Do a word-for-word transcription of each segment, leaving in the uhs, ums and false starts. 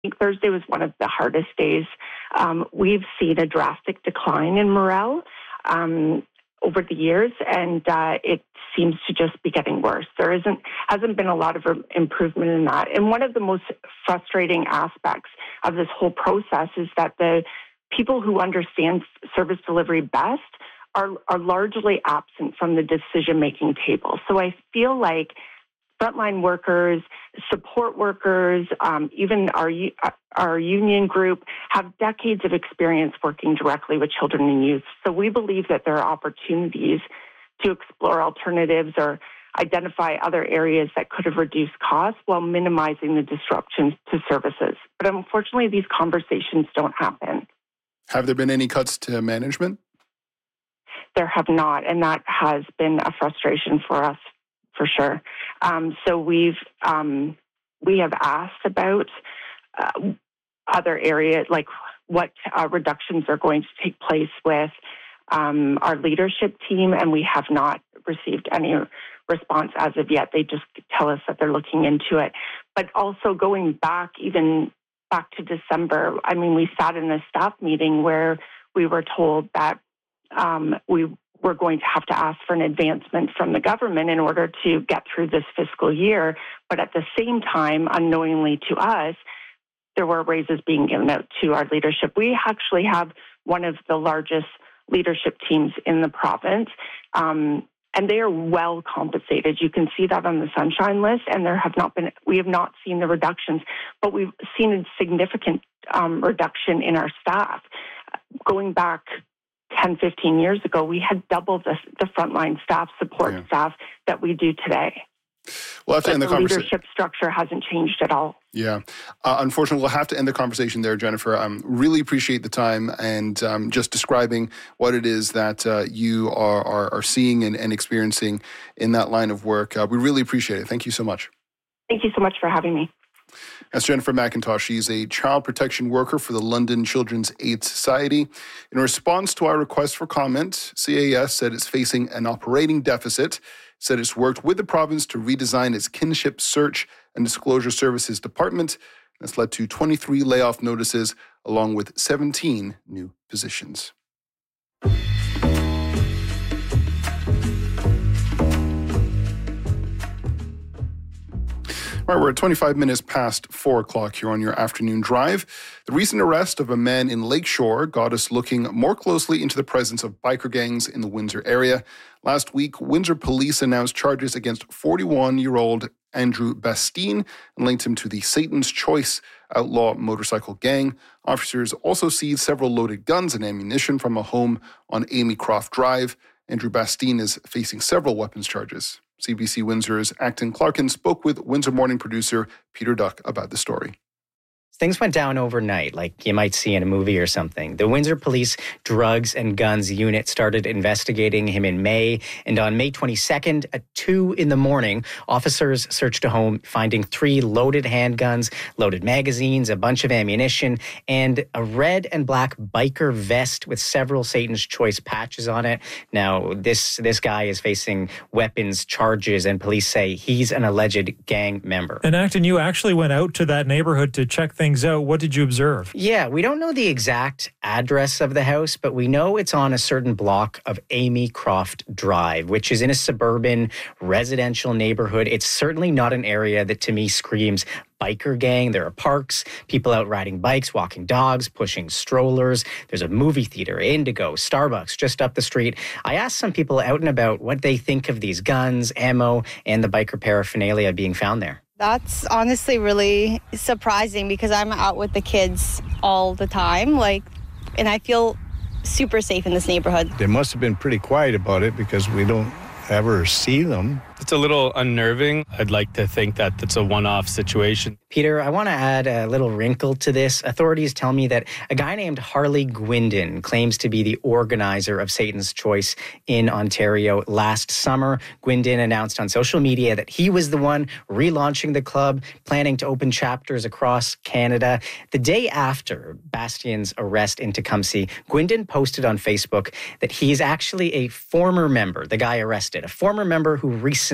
think Thursday was one of the hardest days. Um, we've seen a drastic decline in morale um, over the years, and uh, it seems to just be getting worse. There isn't hasn't been a lot of improvement in that. And one of the most frustrating aspects of this whole process is that the people who understand service delivery best are, are largely absent from the decision-making table. So I feel like frontline workers, support workers, um, even our our union group have decades of experience working directly with children and youth. So we believe that there are opportunities to explore alternatives or identify other areas that could have reduced costs while minimizing the disruptions to services. But unfortunately, these conversations don't happen. Have there been any cuts to management? There have not, and that has been a frustration for us, for sure. Um, so we've um, we have asked about uh, other areas, like what uh, reductions are going to take place with um, our leadership team, and we have not received any response as of yet. They just tell us that they're looking into it. But also going back, even back to December, I mean, we sat in a staff meeting where we were told that um, we were going to have to ask for an advancement from the government in order to get through this fiscal year. But at the same time, unknowingly to us, there were raises being given out to our leadership. We actually have one of the largest leadership teams in the province, um, and they are well compensated. You can see that on the Sunshine List, and there have not been, we have not seen the reductions, but we've seen a significant um, reduction in our staff. Going back ten, fifteen years ago, we had double the, the frontline staff, support yeah. staff that we do today. We'll have to but end the, the conversation. Leadership structure hasn't changed at all. Yeah. Uh, unfortunately, we'll have to end the conversation there, Jennifer. I um, really appreciate the time and um, just describing what it is that uh, you are, are, are seeing and, and experiencing in that line of work. Uh, we really appreciate it. Thank you so much. Thank you so much for having me. That's Jennifer McIntosh. She's a child protection worker for the London Children's Aid Society. In response to our request for comment, C A S said it's facing an operating deficit, said it's worked with the province to redesign its kinship search and disclosure services department. That's led to twenty-three layoff notices along with seventeen new positions. All right, we're at twenty-five minutes past four o'clock here on your afternoon drive. The recent arrest of a man in Lakeshore got us looking more closely into the presence of biker gangs in the Windsor area. Last week, Windsor police announced charges against forty-one-year-old Andrew Bastine and linked him to the Satan's Choice outlaw motorcycle gang. Officers also seized several loaded guns and ammunition from a home on Amy Croft Drive. Andrew Bastine is facing several weapons charges. C B C Windsor's Acton Clarkin spoke with Windsor Morning producer Peter Duck about the story. Things went down overnight, like you might see in a movie or something. The Windsor Police Drugs and Guns Unit started investigating him in May, and on May twenty-second at two in the morning, officers searched a home, finding three loaded handguns, loaded magazines, a bunch of ammunition, and a red and black biker vest with several Satan's Choice patches on it. Now, this, this guy is facing weapons charges, and police say he's an alleged gang member. And Acton, you actually went out to that neighborhood to check things out. What did you observe? Yeah, we don't know the exact address of the house, but we know it's on a certain block of Amy Croft Drive, which is in a suburban residential neighborhood. It's certainly not an area that to me screams biker gang. There are parks, people out riding bikes, walking dogs, pushing strollers. There's a movie theater, Indigo, Starbucks just up the street. I asked some people out and about what they think of these guns, ammo, and the biker paraphernalia being found there. That's honestly really surprising because I'm out with the kids all the time, like, and I feel super safe in this neighborhood. They must have been pretty quiet about it because we don't ever see them. It's a little unnerving. I'd like to think that it's a one-off situation. Peter, I want to add a little wrinkle to this. Authorities tell me that a guy named Harley Gwindon claims to be the organizer of Satan's Choice in Ontario. Last summer, Gwindon announced on social media that he was the one relaunching the club, planning to open chapters across Canada. The day after Bastien's arrest in Tecumseh, Gwindon posted on Facebook that he is actually a former member, the guy arrested, a former member who recently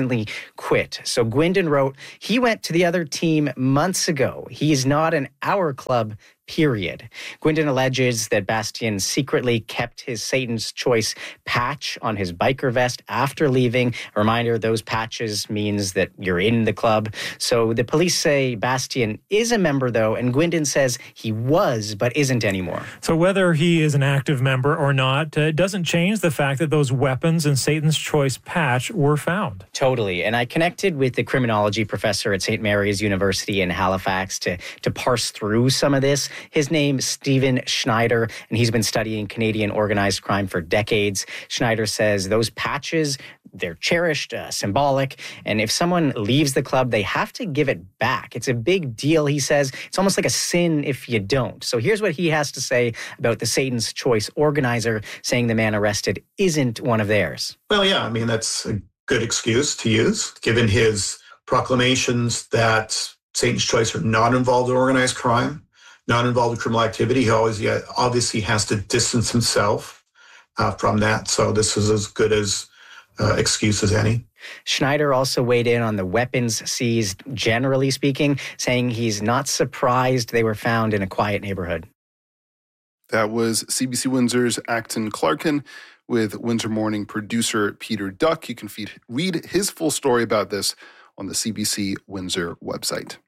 recently quit. So Gwendon wrote, he went to the other team months ago. He's not in our club, period. Gwendon alleges that Bastien secretly kept his Satan's Choice patch on his biker vest after leaving. A reminder, those patches means that you're in the club. So the police say Bastien is a member, though, and Gwendon says he was, but isn't anymore. So whether he is an active member or not, uh, doesn't change the fact that those weapons and Satan's Choice patch were found. Totally. And I connected with the criminology professor at Saint Mary's University in Halifax to, to parse through some of this. His name's Stephen Schneider, and he's been studying Canadian organized crime for decades. Schneider says those patches, they're cherished, uh, symbolic, and if someone leaves the club, they have to give it back. It's a big deal, he says. It's almost like a sin if you don't. So here's what he has to say about the Satan's Choice organizer, saying the man arrested isn't one of theirs. Well, yeah, I mean, that's a good excuse to use, given his proclamations that Satan's Choice are not involved in organized crime, not involved in criminal activity. He always yeah, obviously has to distance himself uh, from that. So this is as good as uh, excuse as any. Schneider also weighed in on the weapons seized, generally speaking, saying he's not surprised they were found in a quiet neighborhood. That was C B C Windsor's Acton Clarkin with Windsor Morning producer Peter Duck. You can feed, read his full story about this on the C B C Windsor website.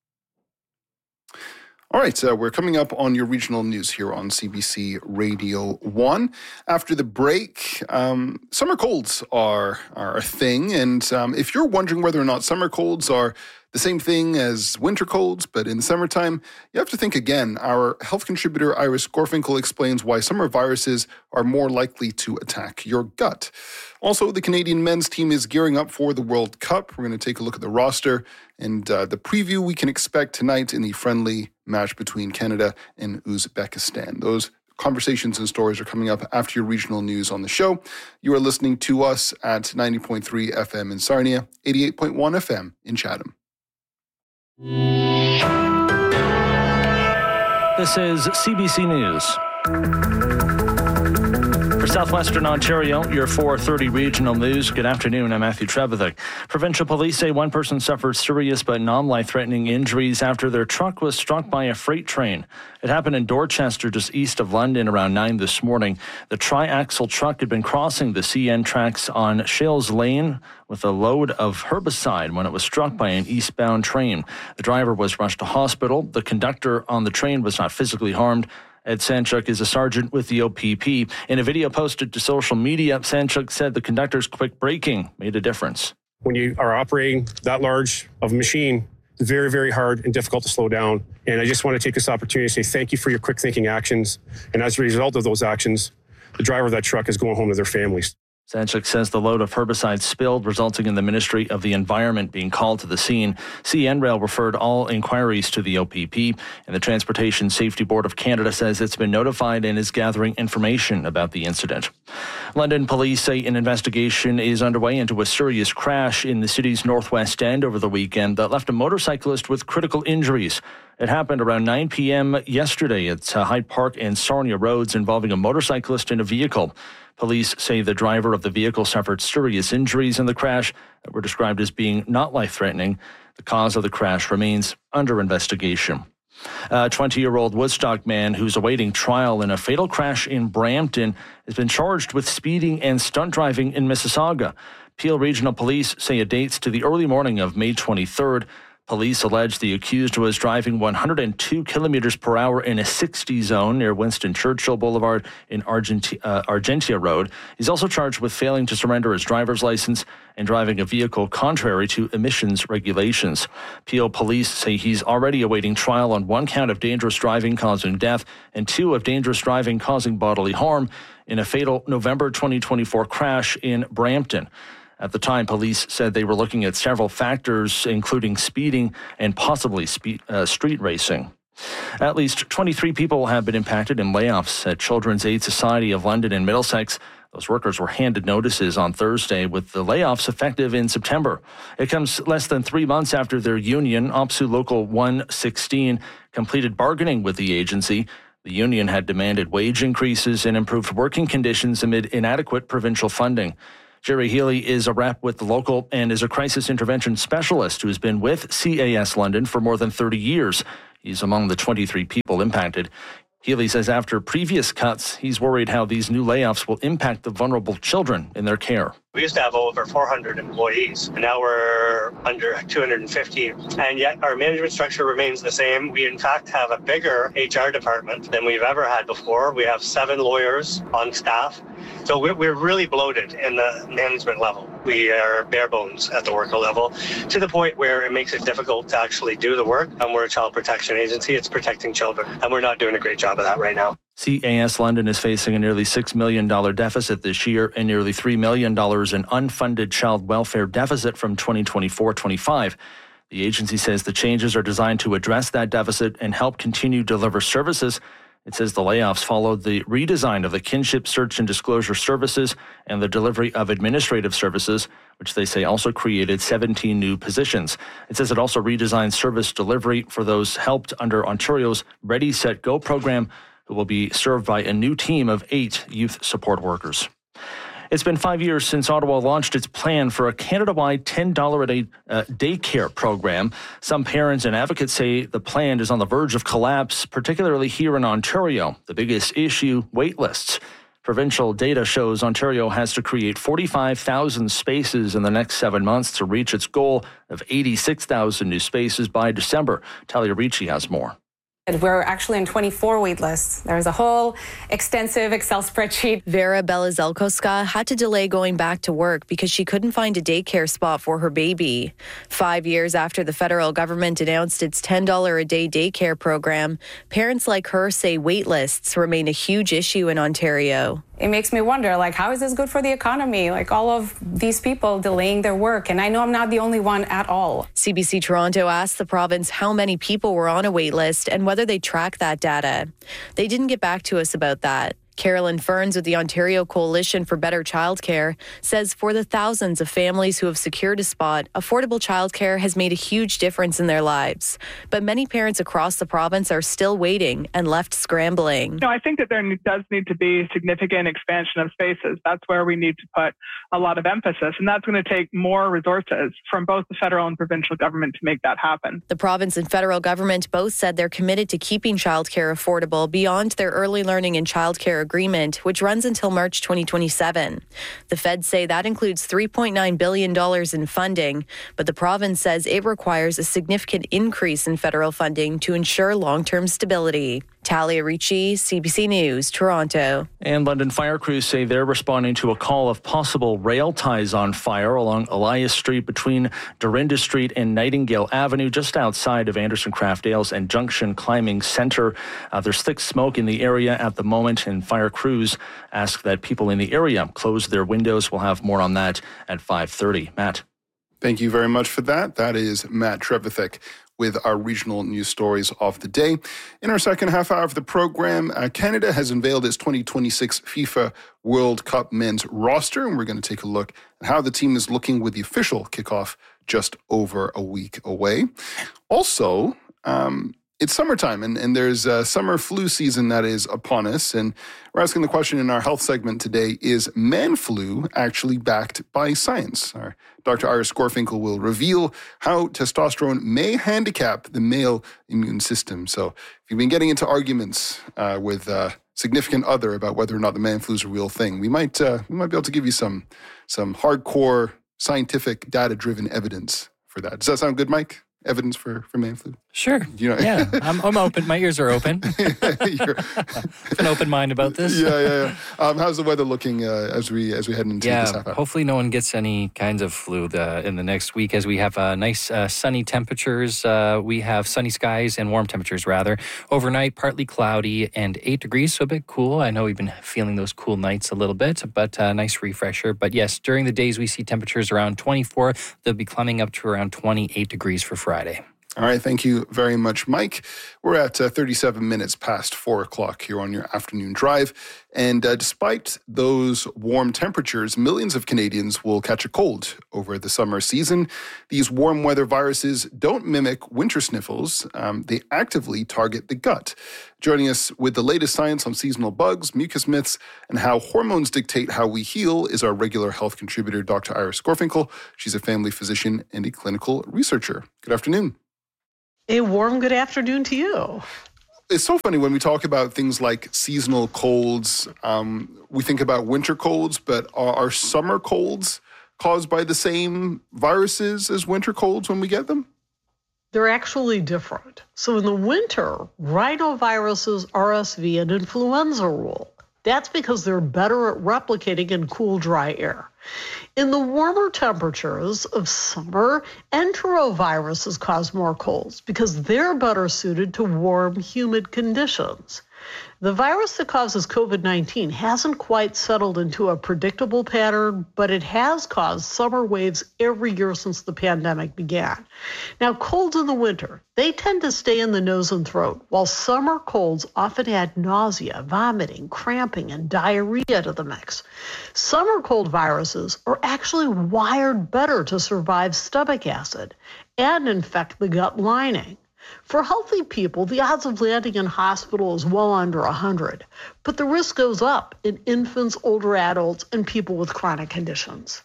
All right, uh, we're coming up on your regional news here on C B C Radio one. After the break, um, summer colds are, are a thing. And um, if you're wondering whether or not summer colds are the same thing as winter colds, but in the summertime, you have to think again. Our health contributor Iris Gorfinkel explains why summer viruses are more likely to attack your gut. Also, the Canadian men's team is gearing up for the World Cup. We're going to take a look at the roster and uh, the preview we can expect tonight in the friendly match between Canada and Uzbekistan. Those conversations and stories are coming up after your regional news on the show. You are listening to us at ninety point three F M in Sarnia, eighty-eight point one F M in Chatham. This is C B C News. For Southwestern Ontario, your four thirty regional news. Good afternoon, I'm Matthew Trevithick. Provincial police say one person suffered serious but non-life-threatening injuries after their truck was struck by a freight train. It happened in Dorchester, just east of London, around nine this morning. The tri-axle truck had been crossing the C N tracks on Shales Lane with a load of herbicide when it was struck by an eastbound train. The driver was rushed to hospital. The conductor on the train was not physically harmed. Ed Sanchuk is a sergeant with the O P P. In a video posted to social media, Sanchuk said the conductor's quick braking made a difference. When you are operating that large of a machine, it's very, very hard and difficult to slow down. And I just want to take this opportunity to say thank you for your quick thinking actions. And as a result of those actions, the driver of that truck is going home to their families. Sanchuk says the load of herbicide spilled, resulting in the Ministry of the Environment being called to the scene. C N Rail referred all inquiries to the O P P, and the Transportation Safety Board of Canada says it's been notified and is gathering information about the incident. London police say an investigation is underway into a serious crash in the city's northwest end over the weekend that left a motorcyclist with critical injuries. It happened around nine p.m. yesterday at Hyde Park and Sarnia Roads, involving a motorcyclist and a vehicle. Police say the driver of the vehicle suffered serious injuries in the crash that were described as being not life-threatening. The cause of the crash remains under investigation. A twenty-year-old Woodstock man who's awaiting trial in a fatal crash in Brampton has been charged with speeding and stunt driving in Mississauga. Peel Regional Police say it dates to the early morning of May twenty-third. Police allege the accused was driving one hundred two kilometers per hour in a sixty zone near Winston Churchill Boulevard in Argenti- uh, Argentia Road. He's also charged with failing to surrender his driver's license and driving a vehicle contrary to emissions regulations. Peel police say he's already awaiting trial on one count of dangerous driving causing death and two of dangerous driving causing bodily harm in a fatal November twenty twenty-four crash in Brampton. At the time, police said they were looking at several factors, including speeding and possibly spe- uh, street racing. At least twenty-three people have been impacted in layoffs at Children's Aid Society of London and Middlesex. Those workers were handed notices on Thursday, with the layoffs effective in September. It comes less than three months after their union, OPSU Local one sixteen, completed bargaining with the agency. The union had demanded wage increases and improved working conditions amid inadequate provincial funding. Jerry Healy is a rep with the local and is a crisis intervention specialist who has been with C A S London for more than thirty years. He's among the twenty-three people impacted. Healy says after previous cuts, he's worried how these new layoffs will impact the vulnerable children in their care. We used to have over four hundred employees, and now we're under two hundred fifty, and yet our management structure remains the same. We, in fact, have a bigger H R department than we've ever had before. We have seven lawyers on staff, so we're, we're really bloated in the management level. We are bare bones at the worker level, to the point where it makes it difficult to actually do the work. And we're a child protection agency. It's protecting children, and we're not doing a great job of that right now. C A S London is facing a nearly six million dollars deficit this year and nearly three million dollars in unfunded child welfare deficit from twenty twenty-four twenty-five. The agency says the changes are designed to address that deficit and help continue to deliver services. It says the layoffs followed the redesign of the kinship search and disclosure services and the delivery of administrative services, which they say also created seventeen new positions. It says it also redesigned service delivery for those helped under Ontario's Ready, Set, Go program, who will be served by a new team of eight youth support workers. It's been five years since Ottawa launched its plan for a Canada-wide ten dollars a day uh, daycare program. Some parents and advocates say the plan is on the verge of collapse, particularly here in Ontario. The biggest issue, wait lists. Provincial data shows Ontario has to create forty-five thousand spaces in the next seven months to reach its goal of eighty-six thousand new spaces by December. Talia Ricci has more. We're actually in twenty-four wait lists. There's a whole extensive Excel spreadsheet. Vera Belazelkoska had to delay going back to work because she couldn't find a daycare spot for her baby. Five years after the federal government announced its ten dollars a day daycare program, parents like her say wait lists remain a huge issue in Ontario. It makes me wonder, like, how is this good for the economy? Like, all of these people delaying their work. And I know I'm not the only one at all. C B C Toronto asked the province how many people were on a wait list and whether they track that data. They didn't get back to us about that. Carolyn Ferns with the Ontario Coalition for Better Childcare says for the thousands of families who have secured a spot, affordable childcare has made a huge difference in their lives. But many parents across the province are still waiting and left scrambling. No, I think that there does need to be significant expansion of spaces. That's where we need to put a lot of emphasis, and that's going to take more resources from both the federal and provincial government to make that happen. The province and federal government both said they're committed to keeping childcare affordable beyond their early learning and childcare agreement, which runs until March twenty twenty-seven. The feds say that includes three point nine billion dollars in funding, but the province says it requires a significant increase in federal funding to ensure long-term stability. Talia Ricci, C B C News, Toronto. And London fire crews say they're responding to a call of possible rail ties on fire along Elias Street between Dorinda Street and Nightingale Avenue, just outside of Anderson Craft Ales and Junction Climbing Center. Uh, there's thick smoke in the area at the moment, and fire crews ask that people in the area close their windows. We'll have more on that at five thirty. Matt. Thank you very much for that. That is Matt Trevithick with our regional news stories of the day. In our second half hour of the program, uh, Canada has unveiled its twenty twenty-six FIFA World Cup men's roster, and we're going to take a look at how the team is looking with the official kickoff just over a week away. Also, um, it's summertime, and, and there's a summer flu season that is upon us, and we're asking the question in our health segment today, is man flu actually backed by science? Our Doctor Iris Gorfinkel will reveal how testosterone may handicap the male immune system. So if you've been getting into arguments uh, with a significant other about whether or not the man flu is a real thing, we might uh, we might be able to give you some some hardcore scientific data-driven evidence for that. Does that sound good, Mike? Evidence for, for man flu? Sure. You know, yeah, I'm, I'm open. My ears are open. You're an open mind about this. Yeah, yeah, yeah. Um, how's the weather looking uh, as we as we head into yeah, this half hour? Hopefully no one gets any kinds of flu the, in the next week, as we have uh, nice uh, sunny temperatures. Uh, we have sunny skies and warm temperatures, rather. Overnight, partly cloudy and eight degrees, so a bit cool. I know we've been feeling those cool nights a little bit, but a uh, nice refresher. But yes, during the days we see temperatures around twenty-four. They'll be climbing up to around twenty-eight degrees for Friday. All right, thank you very much, Mike. We're at uh, thirty-seven minutes past four o'clock here on your afternoon drive. And uh, despite those warm temperatures, millions of Canadians will catch a cold over the summer season. These warm weather viruses don't mimic winter sniffles. Um, they actively target the gut. Joining us with the latest science on seasonal bugs, mucus myths, and how hormones dictate how we heal is our regular health contributor, Doctor Iris Gorfinkel. She's a family physician and a clinical researcher. Good afternoon. A warm good afternoon to you. It's so funny when we talk about things like seasonal colds, um, we think about winter colds, but are, are summer colds caused by the same viruses as winter colds when we get them? They're actually different. So in the winter, rhinoviruses, R S V, and influenza rule. That's because they're better at replicating in cool, dry air. In the warmer temperatures of summer, enteroviruses cause more colds because they're better suited to warm, humid conditions. The virus that causes COVID nineteen hasn't quite settled into a predictable pattern, but it has caused summer waves every year since the pandemic began. Now, colds in the winter, they tend to stay in the nose and throat, while summer colds often add nausea, vomiting, cramping, and diarrhea to the mix. Summer cold viruses are actually wired better to survive stomach acid and infect the gut lining. For healthy people, the odds of landing in hospital is well under one hundred, but the risk goes up in infants, older adults, and people with chronic conditions.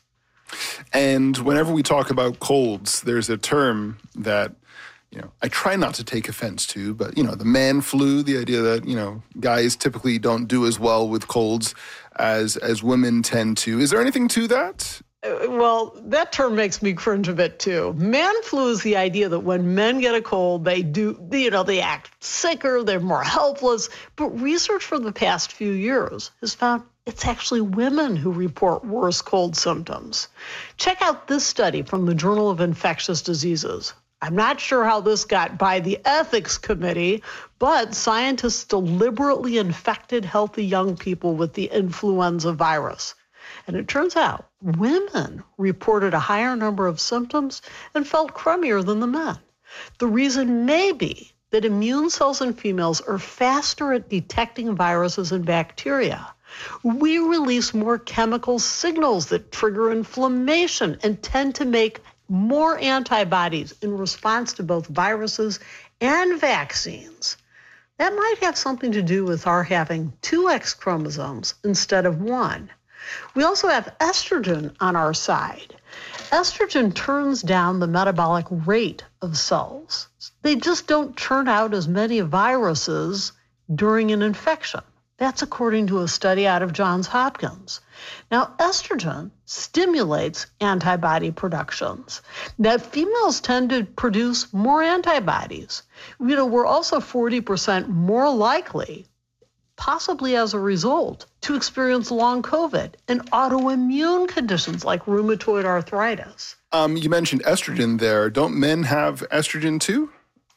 And whenever we talk about colds, there's a term that, you know, I try not to take offense to, but, you know, the man flu, the idea that, you know, guys typically don't do as well with colds as as women tend to. Is there anything to that? Well, that term makes me cringe a bit, too. Man flu is the idea that when men get a cold, they do, you know, they act sicker, they're more helpless. But research from the past few years has found it's actually women who report worse cold symptoms. Check out this study from the Journal of Infectious Diseases. I'm not sure how this got by the ethics committee, but scientists deliberately infected healthy young people with the influenza virus. And it turns out women reported a higher number of symptoms and felt crummier than the men. The reason may be that immune cells in females are faster at detecting viruses and bacteria. We release more chemical signals that trigger inflammation and tend to make more antibodies in response to both viruses and vaccines. That might have something to do with our having two X chromosomes instead of one. We also have estrogen on our side. Estrogen turns down the metabolic rate of cells. They just don't churn out as many viruses during an infection. That's according to a study out of Johns Hopkins. Now, estrogen stimulates antibody productions. Now, females tend to produce more antibodies. You know, we're also forty percent more likely, possibly as a result, to experience long COVID and autoimmune conditions like rheumatoid arthritis. Um, you mentioned estrogen there. Don't men have estrogen too?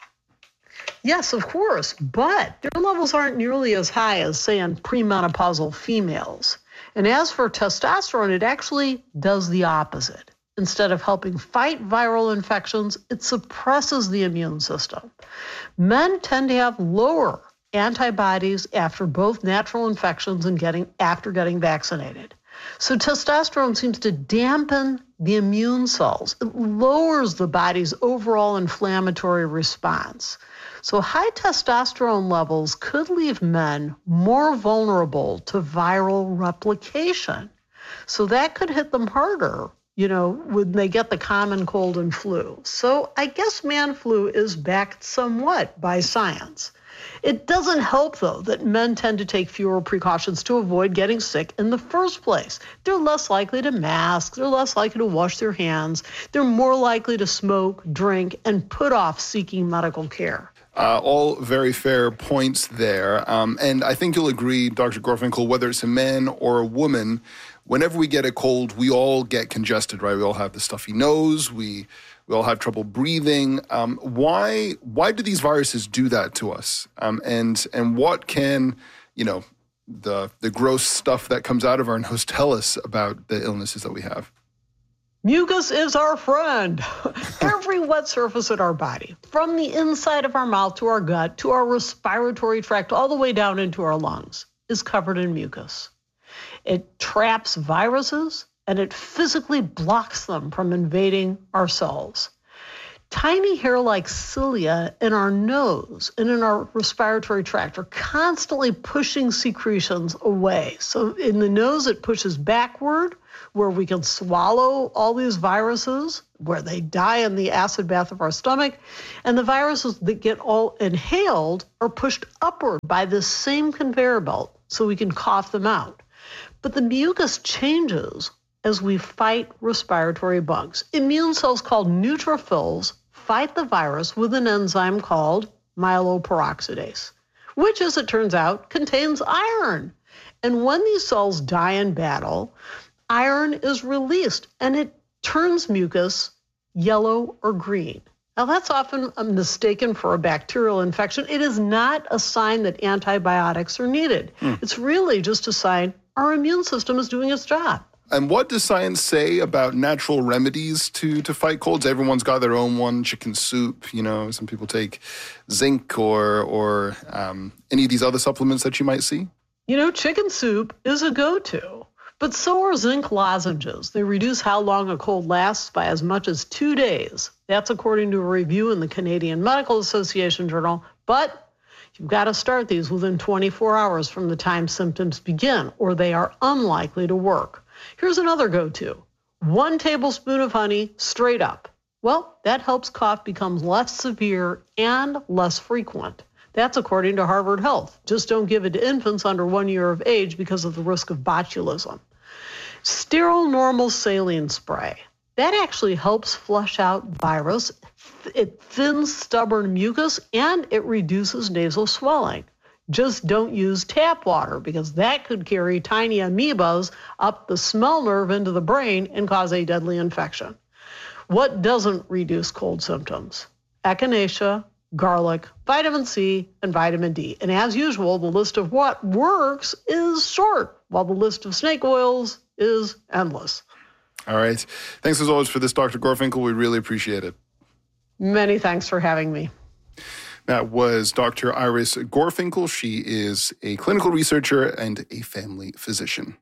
Yes, of course, but their levels aren't nearly as high as, say, in premenopausal females. And as for testosterone, it actually does the opposite. Instead of helping fight viral infections, it suppresses the immune system. Men tend to have lower antibodies after both natural infections and getting after getting vaccinated. So testosterone seems to dampen the immune cells. It lowers the body's overall inflammatory response. So high testosterone levels could leave men more vulnerable to viral replication. So that could hit them harder, you know, when they get the common cold and flu. So I guess man flu is backed somewhat by science. It doesn't help, though, that men tend to take fewer precautions to avoid getting sick in the first place. They're less likely to mask, they're less likely to wash their hands, they're more likely to smoke, drink, and put off seeking medical care. Uh, all very fair points there. Um, and I think you'll agree, Doctor Gorfinkel, whether it's a man or a woman, whenever we get a cold, we all get congested, right? We all have the stuffy nose. We we all have trouble breathing. Um, why why do these viruses do that to us? Um, and and what can, you know, the the gross stuff that comes out of our nose tell us about the illnesses that we have? Mucus is our friend. Every wet surface in our body, from the inside of our mouth to our gut to our respiratory tract all the way down into our lungs, is covered in mucus. It traps viruses and it physically blocks them from invading our cells. Tiny hair-like cilia in our nose and in our respiratory tract are constantly pushing secretions away. So in the nose, it pushes backward, where we can swallow all these viruses, where they die in the acid bath of our stomach. And the viruses that get all inhaled are pushed upward by this same conveyor belt, so we can cough them out. But the mucus changes as we fight respiratory bugs. Immune cells called neutrophils fight the virus with an enzyme called myeloperoxidase, which, as it turns out, contains iron. And when these cells die in battle, iron is released and it turns mucus yellow or green. Now, that's often mistaken for a bacterial infection. It is not a sign that antibiotics are needed. Hmm. It's really just a sign our immune system is doing its job. And what does science say about natural remedies to, to fight colds? Everyone's got their own one. Chicken soup, you know, some people take zinc or, or um, any of these other supplements that you might see. You know, chicken soup is a go-to, but so are zinc lozenges. They reduce how long a cold lasts by as much as two days. That's according to a review in the Canadian Medical Association Journal. But you've got to start these within twenty-four hours from the time symptoms begin, or they are unlikely to work. Here's another go-to. One tablespoon of honey straight up. Well, that helps cough becomes less severe and less frequent. That's according to Harvard Health. Just don't give it to infants under one year of age because of the risk of botulism. Sterile normal saline spray. That actually helps flush out virus. It thins stubborn mucus and it reduces nasal swelling. Just don't use tap water because that could carry tiny amoebas up the smell nerve into the brain and cause a deadly infection. What doesn't reduce cold symptoms? Echinacea, garlic, vitamin C, and vitamin D. And as usual, the list of what works is short, while the list of snake oils is endless. All right. Thanks as always for this, Doctor Gorfinkel. We really appreciate it. Many thanks for having me. That was Doctor Iris Gorfinkel. She is a clinical researcher and a family physician.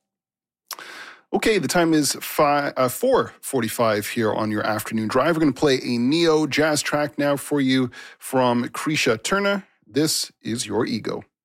Okay, the time is five, uh, four forty-five here on your afternoon drive. We're going to play a neo jazz track now for you from Krisha Turner. This is Your Ego.